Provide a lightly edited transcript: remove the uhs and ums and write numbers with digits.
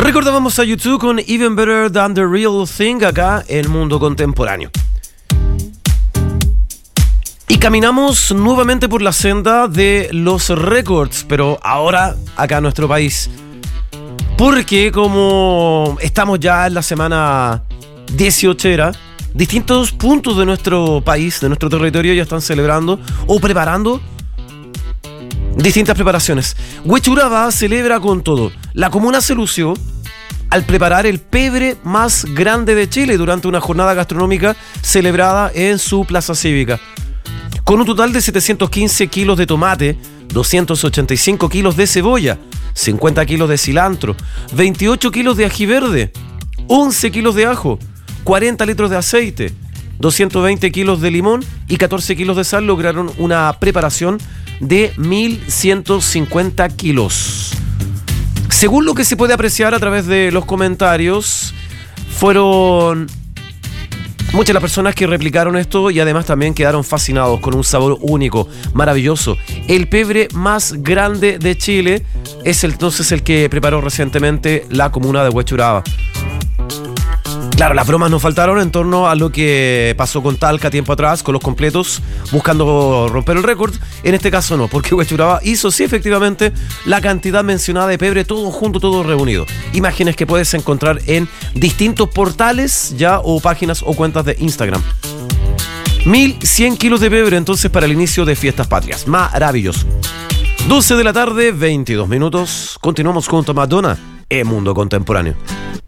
Recordábamos a YouTube con Even Better Than The Real Thing acá en Mundo Contemporáneo. Y caminamos nuevamente por la senda de los récords, pero ahora acá en nuestro país. Porque como estamos ya en la semana 18era, distintos puntos de nuestro país, de nuestro territorio, ya están celebrando o preparando distintas preparaciones. Huechuraba celebra con todo. La comuna se lució al preparar el pebre más grande de Chile durante una jornada gastronómica celebrada en su plaza cívica. Con un total de 715 kilos de tomate, 285 kilos de cebolla, 50 kilos de cilantro, 28 kilos de ají verde, 11 kilos de ajo, 40 litros de aceite, 220 kilos de limón y 14 kilos de sal lograron una preparación de 1.150 kilos. Según lo que se puede apreciar a través de los comentarios, fueron muchas las personas que replicaron esto y además también quedaron fascinados con un sabor único, maravilloso. El pebre más grande de Chile es entonces el que preparó recientemente la comuna de Huechuraba. Claro, las bromas no faltaron en torno a lo que pasó con Talca tiempo atrás, con los completos, buscando romper el récord. En este caso no, porque Huechuraba hizo sí efectivamente la cantidad mencionada de pebre, todo junto, todo reunido. Imágenes que puedes encontrar en distintos portales ya o páginas o cuentas de Instagram. 1.100 kilos de pebre entonces para el inicio de Fiestas Patrias. Maravilloso. 12 de la tarde, 22 minutos. Continuamos con Madonna en Mundo Contemporáneo.